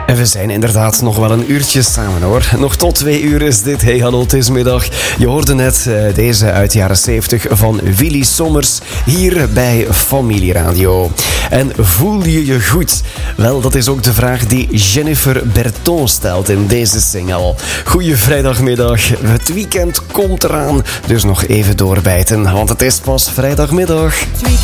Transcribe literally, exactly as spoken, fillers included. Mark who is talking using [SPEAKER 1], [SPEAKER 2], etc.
[SPEAKER 1] En we zijn inderdaad nog wel een uurtje samen hoor. Nog tot twee uur is dit Hey Hallo, het is middag. Je hoorde net uh, deze uit de jaren zeventig van Willy Sommers hier bij Familieradio. En voel je je goed? Wel, dat is ook de vraag die Jennifer Berton stelt in deze single. Goeie vrijdagmiddag. Het weekend komt eraan, dus nog even doorbijten, want het is pas vrijdagmiddag.